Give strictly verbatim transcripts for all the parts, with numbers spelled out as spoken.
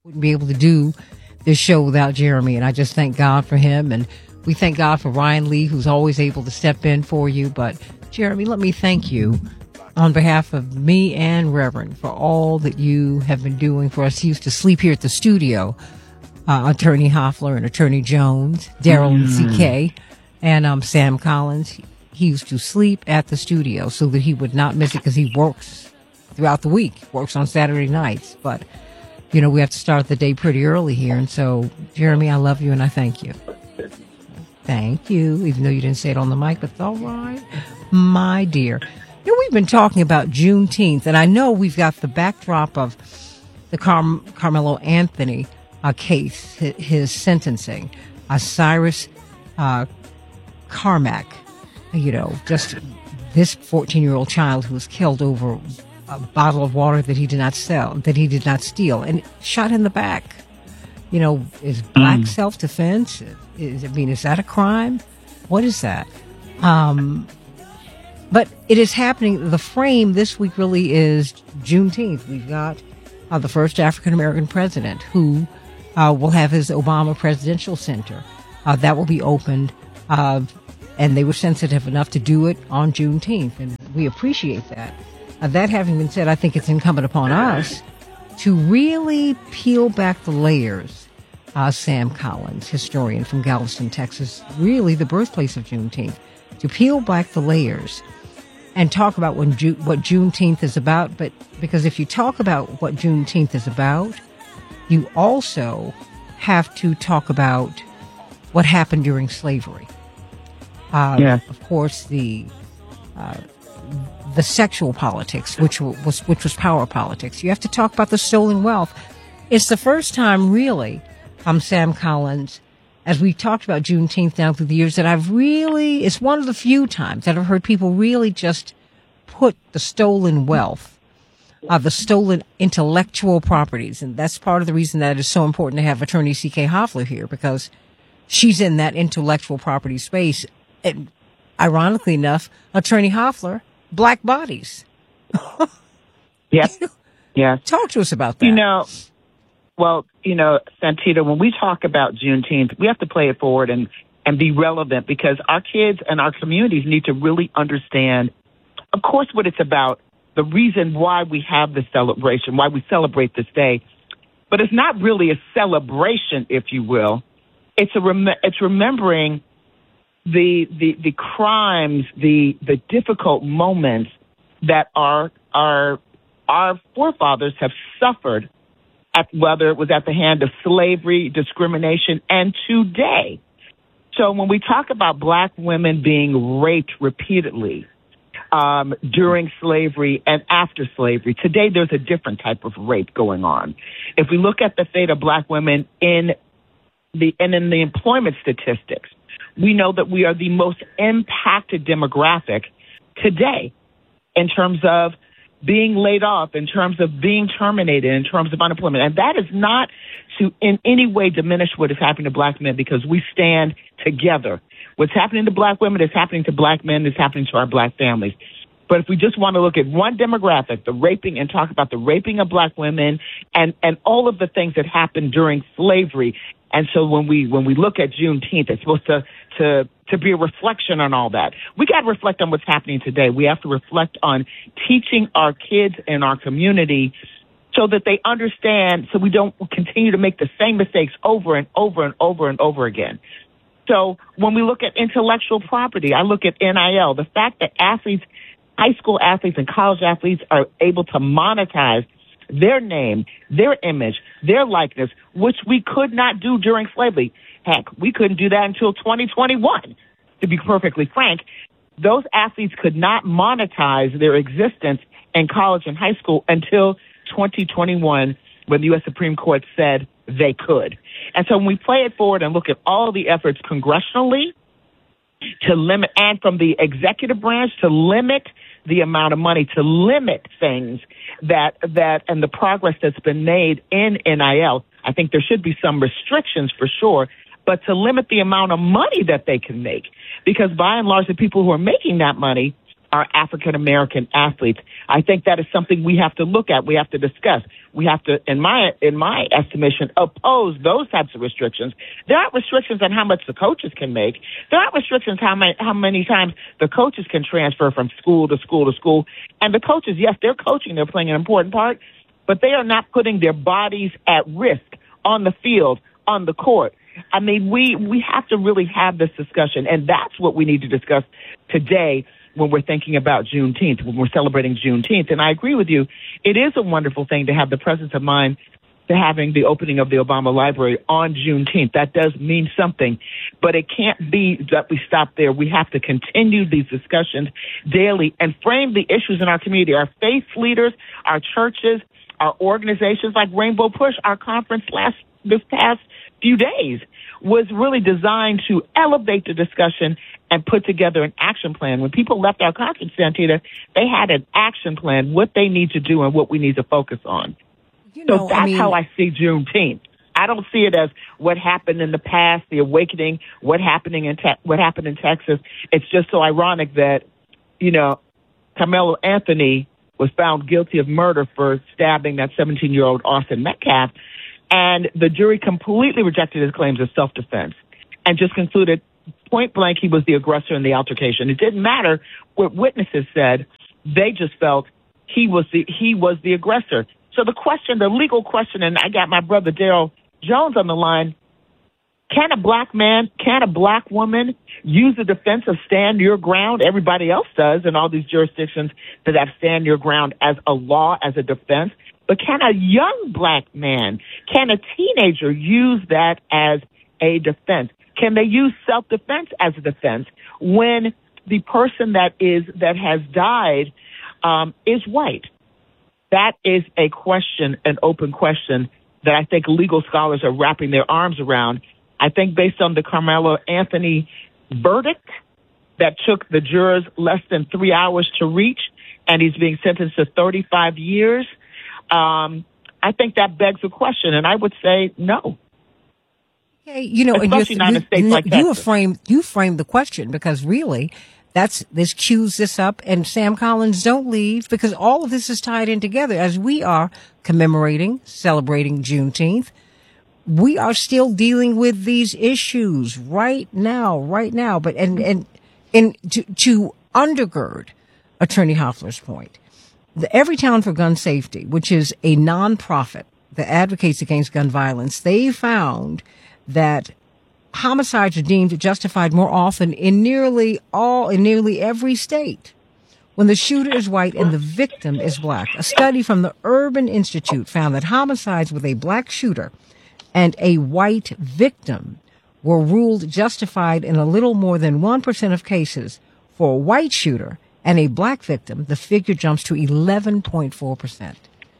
wouldn't be able to do this show without Jeremy, and I just thank God for him, and we thank God for Ryan Lee, who's always able to step in for you. But Jeremy, let me thank you on behalf of me and Reverend for all that you have been doing for us. He used to sleep here at the studio, uh, Attorney Hoffler and Attorney Jones, Daryl mm. and C K, and um, Sam Collins. He used to sleep at the studio so that he would not miss it because he works throughout the week, works on Saturday nights. But you know, we have to start the day pretty early here. And so, Jeremy, I love you and I thank you. Thank you, even though you didn't say it on the mic, but it's all right, my dear. You know, we've been talking about Juneteenth, and I know we've got the backdrop of the Car- Carmelo Anthony uh, case, his, his sentencing. Uh, Cyrus uh, Carmack, you know, just this fourteen-year-old child who was killed over a bottle of water that he did not sell, that he did not steal, and shot in the back. You know, is black mm. self-defense? Is, I mean, is that a crime? What is that? Um, but it is happening. The frame this week really is Juneteenth. We've got uh, the first African-American president who uh, will have his Obama Presidential Center. Uh, that will be opened, uh, and they were sensitive enough to do it on Juneteenth, and we appreciate that. Uh, that having been said, I think it's incumbent upon us to really peel back the layers. Uh, Sam Collins, historian from Galveston, Texas, really the birthplace of Juneteenth, to peel back the layers and talk about when Ju- what Juneteenth is about. But because if you talk about what Juneteenth is about, you also have to talk about what happened during slavery. Uh, yeah. Of course, the uh, the sexual politics, which was which was power politics. You have to talk about the stolen wealth. It's the first time, really, um, Sam Collins, as we've talked about Juneteenth down through the years, that I've really, it's one of the few times that I've heard people really just put the stolen wealth, uh, the stolen intellectual properties, and that's part of the reason that it is so important to have Attorney C K Hoffler here, because she's in that intellectual property space. And ironically enough, Attorney Hoffler, black bodies. Yes. Yes. Talk to us about that. You know, well, you know, Santita, when we talk about Juneteenth, we have to play it forward and, and be relevant, because our kids and our communities need to really understand, of course, what it's about, the reason why we have this celebration, why we celebrate this day. But it's not really a celebration, if you will. It's a rem- it's remembering the the the crimes, the the difficult moments that our our our forefathers have suffered, at whether it was at the hand of slavery, discrimination, and today. So when we talk about black women being raped repeatedly um, during slavery and after slavery, today there's a different type of rape going on. If we look at the fate of black women in the and in the employment statistics, we know that we are the most impacted demographic today in terms of being laid off, in terms of being terminated, in terms of unemployment. And that is not to in any way diminish what is happening to black men, because we stand together. What's happening to black women is happening to black men, is happening to our black families. But if we just want to look at one demographic, the raping, and talk about the raping of black women and, and all of the things that happened during slavery. And so when we when we look at Juneteenth, it's supposed to to to be a reflection on all that. We got to reflect on what's happening today. We have to reflect on teaching our kids and our community so that they understand, so we don't continue to make the same mistakes over and over and over and over again. So when we look at intellectual property, I look at N I L, the fact that athletes, high school athletes and college athletes are able to monetize their name, their image, their likeness, which we could not do during slavery. Heck, we couldn't do that until twenty twenty-one, to be perfectly frank. Those athletes could not monetize their existence in college and high school until twenty twenty-one, when the U S Supreme Court said they could. And so when we play it forward and look at all the efforts congressionally to limit, and from the executive branch to limit the amount of money, to limit things that, that, and the progress that's been made in N I L, I think there should be some restrictions for sure, but to limit the amount of money that they can make. Because by and large, the people who are making that money our African American athletes. I think that is something we have to look at. We have to discuss. We have to, in my in my estimation, oppose those types of restrictions. There aren't restrictions on how much the coaches can make. There aren't restrictions how many how many times the coaches can transfer from school to school to school. And the coaches, yes, they're coaching. They're playing an important part, but they are not putting their bodies at risk on the field, on the court. I mean, we we have to really have this discussion, and that's what we need to discuss today when we're thinking about Juneteenth, when we're celebrating Juneteenth. And I agree with you. It is a wonderful thing to have the presence of mind to having the opening of the Obama Library on Juneteenth. That does mean something, but it can't be that we stop there. We have to continue these discussions daily and frame the issues in our community. Our faith leaders, our churches, our organizations like Rainbow Push, our conference last this past few days was really designed to elevate the discussion and put together an action plan. When people left our conference, Santita, they had an action plan, what they need to do and what we need to focus on. You know, so that's I mean, how I see Juneteenth. I don't see it as what happened in the past, the awakening, what happening in te- what happened in Texas. It's just so ironic that, you know, Carmelo Anthony was found guilty of murder for stabbing that seventeen-year-old Austin Metcalf, and the jury completely rejected his claims of self-defense and just concluded point blank he was the aggressor in the altercation. It didn't matter what witnesses said. They just felt he was the he was the aggressor. So the question, the legal question, and I got my brother Daryl Jones on the line, can a black man, can a black woman use the defense of stand your ground? Everybody else does in all these jurisdictions that have stand your ground as a law, as a defense. But can a young black man, can a teenager use that as a defense? Can they use self-defense as a defense when the person that is that has died um, is white? That is a question, an open question that I think legal scholars are wrapping their arms around. I think based on the Carmelo Anthony verdict that took the jurors less than three hours to reach, and he's being sentenced to thirty-five years, um, I think that begs a question, and I would say no. Hey, you know, especially not you, in states you, like Texas. You framed, you framed the question because really that's, this cues this up, and Sam Collins, don't leave, because all of this is tied in together. As we are commemorating, celebrating Juneteenth, we are still dealing with these issues right now, right now. But, and, and, and to, to undergird Attorney Hoffler's point, the Everytown for Gun Safety, which is a nonprofit that advocates against gun violence, they found that homicides are deemed justified more often in nearly all, in nearly every state when the shooter is white and the victim is black. A study from the Urban Institute found that homicides with a black shooter and a white victim were ruled justified in a little more than one percent of cases. For a white shooter and a black victim, the figure jumps to eleven point four percent.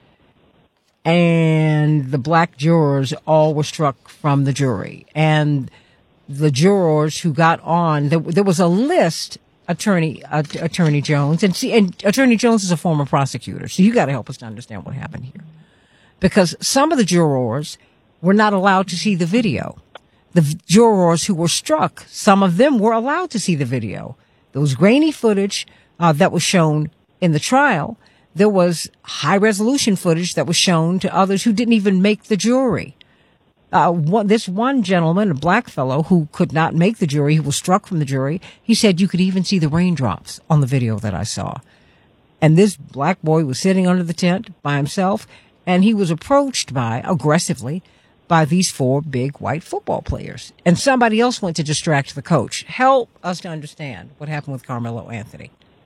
And the black jurors all were struck from the jury. And the jurors who got on, there, there was a list, Attorney uh, Attorney Jones, and see, and Attorney Jones is a former prosecutor, so you got to help us to understand what happened here. Because some of the jurors were not allowed to see the video. The jurors who were struck, some of them were allowed to see the video. There was grainy footage uh, that was shown in the trial. There was high-resolution footage that was shown to others who didn't even make the jury. Uh, one, this one gentleman, a black fellow who could not make the jury, who was struck from the jury, he said you could even see the raindrops on the video that I saw. And this black boy was sitting under the tent by himself, and he was approached by, aggressively, by these four big white football players. And somebody else went to distract the coach. Help us to understand what happened with Carmelo Anthony.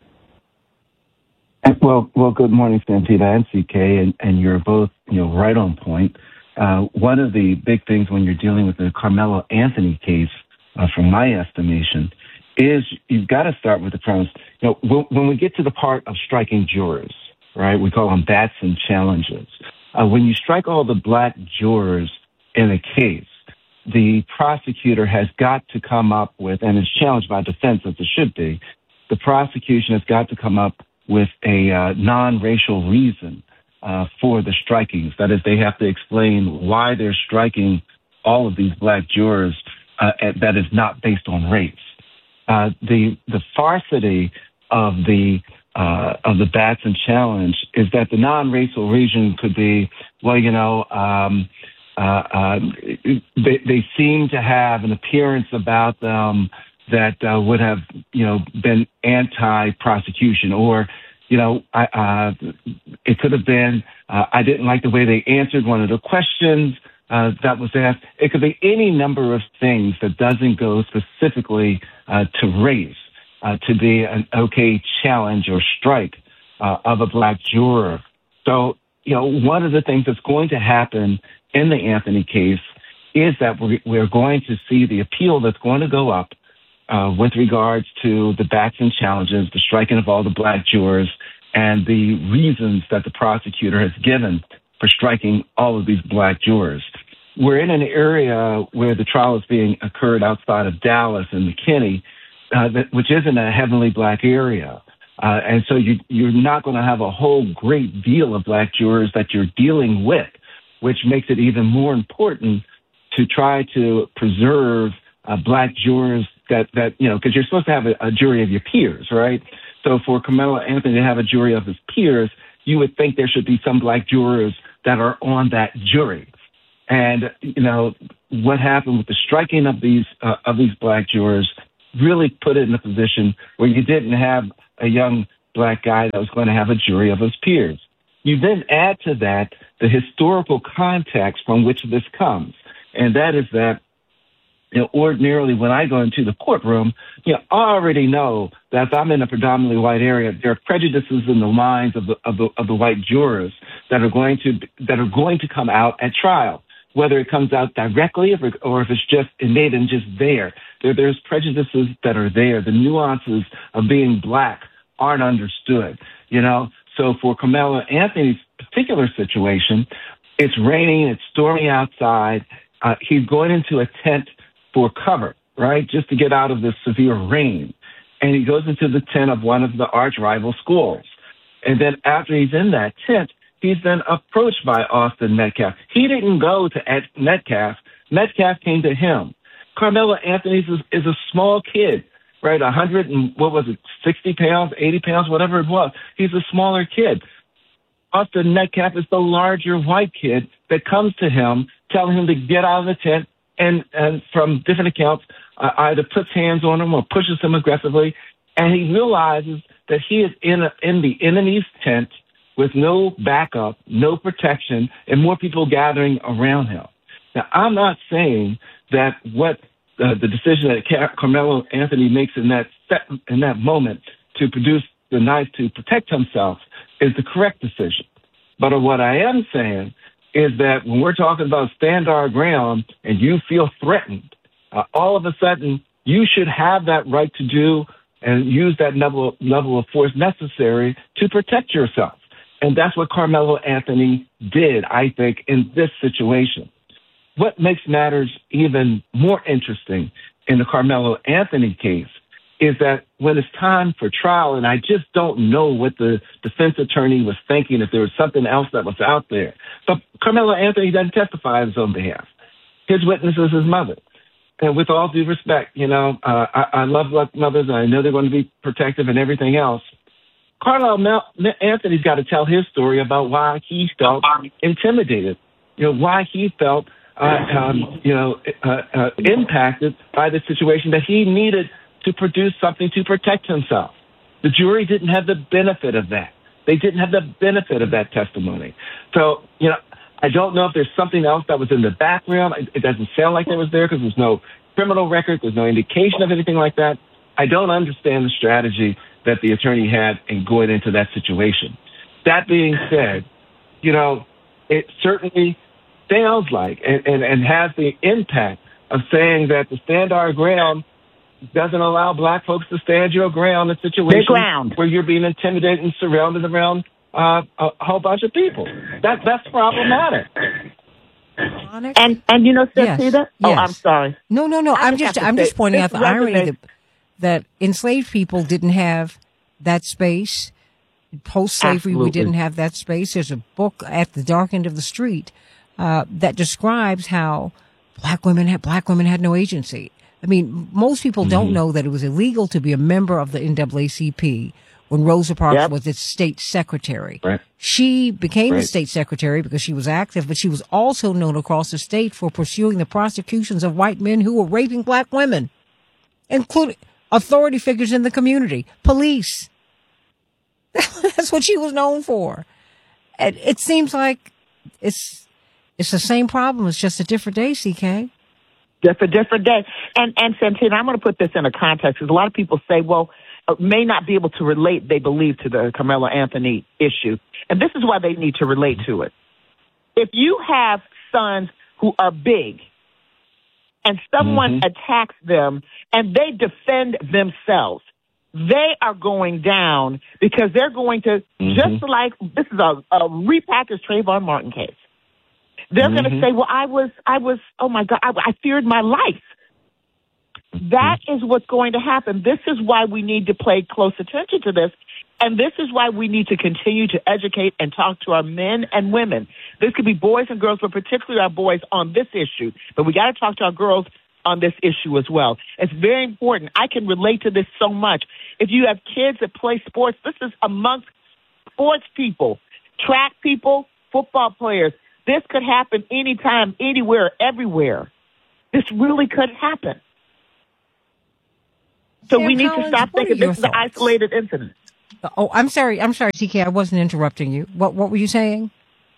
Well, well, good morning, Santita and C K, and, and you're both, you know, right on point. Uh, one of the big things when you're dealing with the Carmelo Anthony case, uh, from my estimation, is you've got to start with the premise. You know, when, when we get to the part of striking jurors, right, we call them bats and challenges. Uh, when you strike all the black jurors in a case, the prosecutor has got to come up with, and it's challenged by defense as it should be, the prosecution has got to come up with a uh, non-racial reason uh, for the strikings. That is, they have to explain why they're striking all of these black jurors uh, that is not based on race. Uh, the the falsity of the uh, of the Batson challenge is that the non-racial reason could be, well, you know, um, uh, uh, they, they seem to have an appearance about them that uh, would have, you know, been anti-prosecution, or, you know, I, uh, it could have been uh, I didn't like the way they answered one of the questions uh, that was asked. It could be any number of things that doesn't go specifically uh, to race. Uh, to be an okay challenge or strike uh, of a black juror. So, you know, one of the things that's going to happen in the Anthony case is that we're, we're going to see the appeal that's going to go up uh, with regards to the Batson challenges, the striking of all the black jurors, and the reasons that the prosecutor has given for striking all of these black jurors. We're in an area where the trial is being occurred outside of Dallas and McKinney, Uh, that, which isn't a heavily black area. Uh, and so you, you're not going to have a whole great deal of black jurors that you're dealing with, which makes it even more important to try to preserve uh, black jurors that, that, you know, because you're supposed to have a, a jury of your peers, right? So for Carmelo Anthony to have a jury of his peers, you would think there should be some black jurors that are on that jury. And, you know, what happened with the striking of these, uh, of these black jurors really put it in a position where you didn't have a young black guy that was going to have a jury of his peers. You then add to that the historical context from which this comes, and that is that, you know, ordinarily when I go into the courtroom, you know, I already know that if I'm in a predominantly white area, there are prejudices in the minds of the of the, of the white jurors that are going to that are going to come out at trial. Whether it comes out directly or, or if it's just innate and just there. there. There's prejudices that are there. The nuances of being black aren't understood, you know? So for Carmelo Anthony's particular situation, it's raining, it's stormy outside. Uh, he's going into a tent for cover, right, just to get out of this severe rain. And he goes into the tent of one of the arch rival schools. And then after he's in that tent, he's then approached by Austin Metcalf. He didn't go to Ed Metcalf. Metcalf came to him. Carmelo Anthony is, is a small kid, right? A hundred and what was it, sixty pounds, eighty pounds, whatever it was. He's a smaller kid. Austin Metcalf is the larger white kid that comes to him, telling him to get out of the tent, and, and from different accounts, uh, either puts hands on him or pushes him aggressively. And he realizes that he is in a, in the enemy's tent with no backup, no protection, and more people gathering around him. Now, I'm not saying that what uh, the decision that Car- Carmelo Anthony makes in that set, in that moment to produce the knife to protect himself is the correct decision. But what I am saying is that when we're talking about stand our ground and you feel threatened, uh, all of a sudden you should have that right to do and use that level, level of force necessary to protect yourself. And that's what Carmelo Anthony did, I think, in this situation. What makes matters even more interesting in the Carmelo Anthony case is that when it's time for trial, and I just don't know what the defense attorney was thinking, if there was something else that was out there. But Carmelo Anthony doesn't testify on his own behalf. His witness is his mother. And with all due respect, you know, uh, I, I love mothers, and I know they're going to be protective and everything else. Carmelo Anthony's got to tell his story about why he felt intimidated, you know, why he felt, uh, um, you know, uh, uh, impacted by the situation that he needed to produce something to protect himself. The jury didn't have the benefit of that. They didn't have the benefit of that testimony. So, you know, I don't know if there's something else that was in the background. It doesn't sound like there was there because there's no criminal record. There's no indication of anything like that. I don't understand the strategy that the attorney had in going into that situation. That being said, you know, it certainly sounds like and, and, and has the impact of saying that the stand our ground doesn't allow black folks to stand your ground in situations where you're being intimidated and surrounded around uh, a whole bunch of people. That that's problematic. And and you know, Cynthia, yes. oh, yes. I'm sorry. No, no, no. I I'm just I'm say, just pointing out the resonates. irony that, that enslaved people didn't have that space. Post-slavery, Absolutely. we didn't have that space. There's a book, At the Dark End of the Street, uh, that describes how black women had black women had no agency. I mean, most people mm-hmm. don't know that it was illegal to be a member of the N double A C P when Rosa Parks yep. was its state secretary. Right. She became right. the state secretary because she was active, but she was also known across the state for pursuing the prosecutions of white men who were raping black women, including authority figures in the community, police. That's what she was known for. And it seems like it's it's the same problem. It's just a different day, C K. Just a different day. And, and Santina, I'm going to put this in a context because a lot of people say, well, uh, may not be able to relate, they believe, to the Carmelo Anthony issue. And this is why they need to relate to it. If you have sons who are big and someone mm-hmm. attacks them and they defend themselves, they are going down because they're going to, mm-hmm. just like, this is a, a repackaged Trayvon Martin case. They're mm-hmm. going to say, well, I was, I was, oh my God, I, I feared my life. Mm-hmm. That is what's going to happen. This is why we need to pay close attention to this. And this is why we need to continue to educate and talk to our men and women. This could be boys and girls, but particularly our boys on this issue. But we got to talk to our girls on this issue as well. It's very important. I can relate to this so much. If you have kids that play sports, this is amongst sports people, track people, football players. This could happen anytime, anywhere, everywhere. This really could happen. So Sam we need Collins, to stop thinking this is an isolated incident. Oh, I'm sorry. I'm sorry, C K. I wasn't interrupting you. What What were you saying?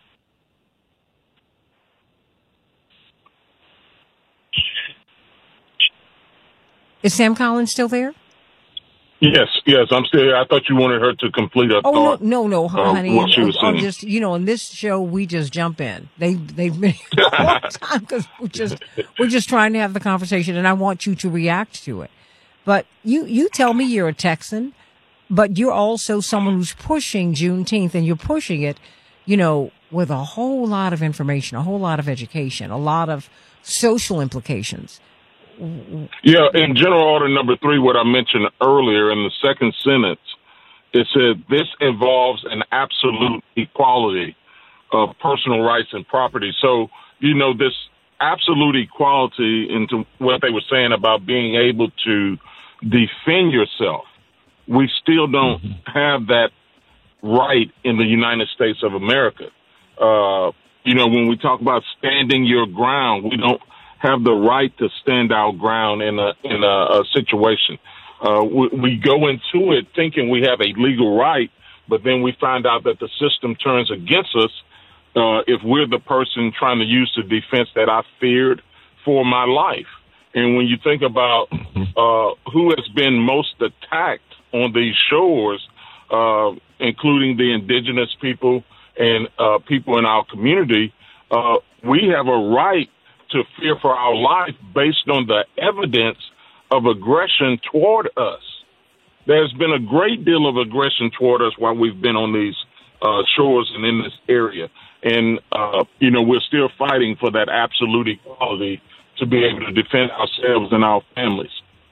Is Sam Collins still there? Yes, yes, I'm still here. I thought you wanted her to complete her oh, thought. no, no, no, honey. Uh, what she was I'm saying. just, you know, in this show, we just jump in. They, they've been a long time because we're just, we're just trying to have the conversation, and I want you to react to it. But you, you tell me you're a Texan, but you're also someone who's pushing Juneteenth, and you're pushing it, you know, with a whole lot of information, a whole lot of education, a lot of social implications. Yeah, in General Order Number Three, what I mentioned earlier in the second sentence, it said this involves an absolute equality of personal rights and property. So, you know, this absolute equality into what they were saying about being able to defend yourself. We still don't mm-hmm. have that right in the United States of America. Uh, you know, when we talk about standing your ground, we don't have the right to stand our ground in a in a, a situation. Uh, we, we go into it thinking we have a legal right, but then we find out that the system turns against us uh, if we're the person trying to use the defense that I feared for my life. And when you think about uh, who has been most attacked on these shores, uh, including the indigenous people and uh, people in our community, uh, we have a right to fear for our life based on the evidence of aggression toward us. There's been a great deal of aggression toward us while we've been on these uh, shores and in this area. And, uh, you know, we're still fighting for that absolute equality to be able to defend ourselves and our families.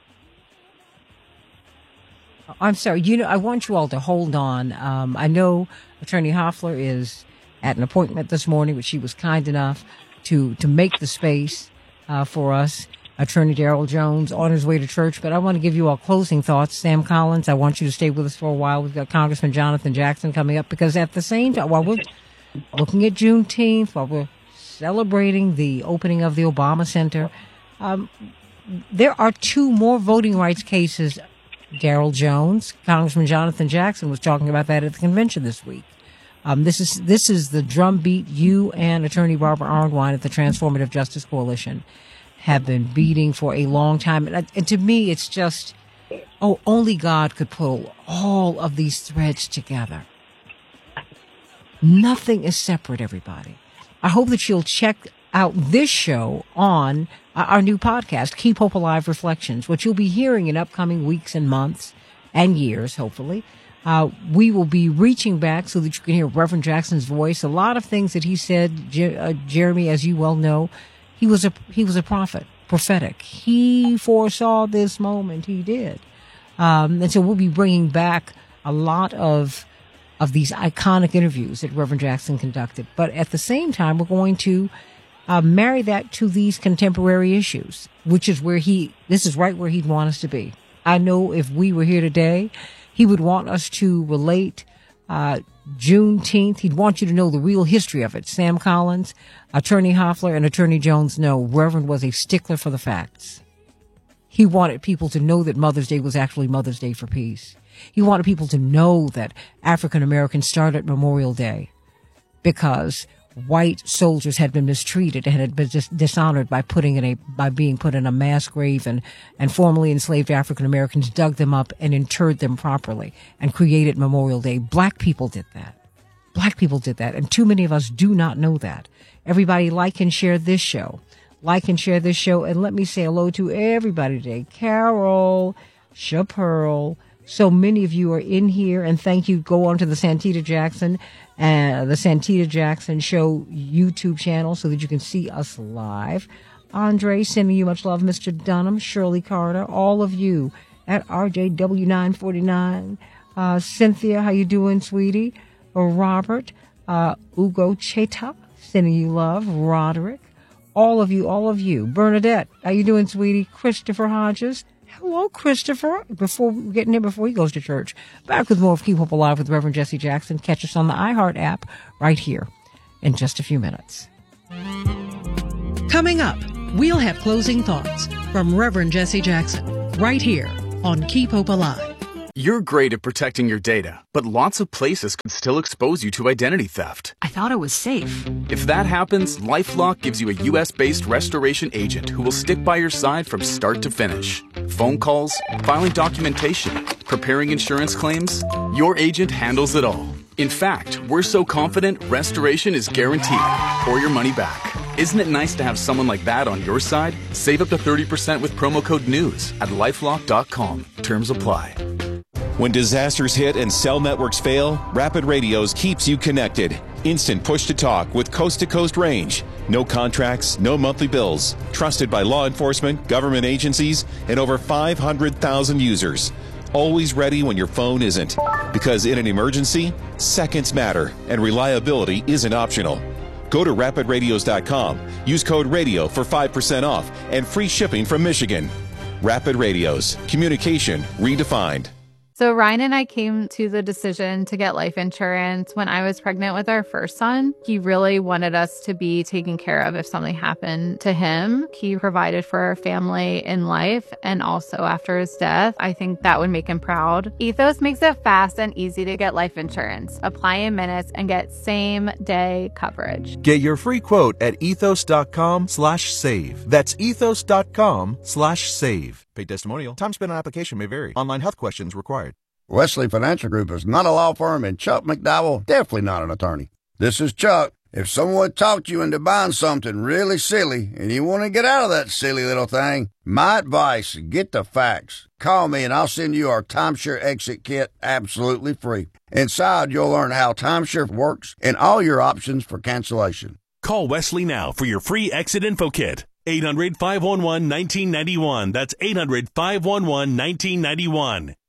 I'm sorry. You know, I want you all to hold on. Um, I know Attorney Hoffler is at an appointment this morning, but she was kind enough to to make the space uh, for us. Attorney Darrell Jones on his way to church. But I want to give you all closing thoughts. Sam Collins, I want you to stay with us for a while. We've got Congressman Jonathan Jackson coming up, because at the same time, while we're looking at Juneteenth, while we're celebrating the opening of the Obama Center, um, there are two more voting rights cases. Darrell Jones, Congressman Jonathan Jackson was talking about that at the convention this week. Um, this is this is the drumbeat you and Attorney Barbara Arnwine at the Transformative Justice Coalition have been beating for a long time. And, and to me, it's just, oh, only God could pull all of these threads together. Nothing is separate, everybody. I hope that you'll check out this show on our new podcast, Keep Hope Alive Reflections, which you'll be hearing in upcoming weeks and months and years, hopefully. Uh, we will be reaching back so that you can hear Reverend Jackson's voice. A lot of things that he said, Jer- uh, Jeremy, as you well know, he was a he was a prophet, prophetic. He foresaw this moment. He did, um, and so we'll be bringing back a lot of of these iconic interviews that Reverend Jackson conducted. But at the same time, we're going to uh, marry that to these contemporary issues, which is where he, this is right where he'd want us to be. I know if we were here today, he would want us to relate uh, Juneteenth. He'd want you to know the real history of it. Sam Collins, Attorney Hoffler, and Attorney Jones know Reverend was a stickler for the facts. He wanted people to know that Mother's Day was actually Mother's Day for peace. He wanted people to know that African Americans started Memorial Day because white soldiers had been mistreated and had been dis- dishonored by putting in a by being put in a mass grave, and and formerly enslaved African Americans dug them up and interred them properly and created Memorial Day. Black people did that. Black people did that, and too many of us do not know that. Everybody like and share this show. Like and share this show, and let me say hello to everybody today. Carol, Chapearl, so many of you are in here, and thank you. Go on to the Santita Jackson, uh, the Santita Jackson Show YouTube channel so that you can see us live. Andre, sending you much love. Mister Dunham, Shirley Carter, all of you at R J W nine forty-nine. Uh, Cynthia, how you doing, sweetie? Uh, Robert, uh, Ugo Cheta, sending you love. Roderick, all of you, all of you. Bernadette, how you doing, sweetie? Christopher Hodges. Hello, Christopher. Before we get in here, before he goes to church, back with more of Keep Hope Alive with Reverend Jesse Jackson. Catch us on the iHeart app right here in just a few minutes. Coming up, we'll have closing thoughts from Reverend Jesse Jackson right here on Keep Hope Alive. You're great at protecting your data, but lots of places could still expose you to identity theft. I thought it was safe. If that happens, LifeLock gives you a U S-based restoration agent who will stick by your side from start to finish. Phone calls, filing documentation, preparing insurance claims, your agent handles it all. In fact, we're so confident restoration is guaranteed or your money back. Isn't it nice to have someone like that on your side? Save up to thirty percent with promo code NEWS at lifelock dot com. Terms apply. When disasters hit and cell networks fail, Rapid Radios keeps you connected. Instant push-to-talk with coast-to-coast range. No contracts, no monthly bills. Trusted by law enforcement, government agencies, and over five hundred thousand users. Always ready when your phone isn't. Because in an emergency, seconds matter, and reliability isn't optional. Go to rapid radios dot com. Use code RADIO for five percent off and free shipping from Michigan. Rapid Radios. Communication redefined. So Ryan and I came to the decision to get life insurance when I was pregnant with our first son. He really wanted us to be taken care of if something happened to him. He provided for our family in life and also after his death. I think that would make him proud. Ethos makes it fast and easy to get life insurance. Apply in minutes and get same day coverage. Get your free quote at ethos dot com slash save. That's ethos dot com slash save. Paid testimonial. Time spent on application may vary. Online health questions required. Wesley Financial Group is not a law firm, and Chuck McDowell definitely not an attorney. This is Chuck. If someone talked you into buying something really silly and you want to get out of that silly little thing, my advice, get the facts. Call me and I'll send you our Timeshare Exit Kit absolutely free. Inside, you'll learn how timeshare works and all your options for cancellation. Call Wesley now for your free Exit Info Kit. eight hundred, five one one, one nine nine one. That's eight hundred, five one one, one nine nine one.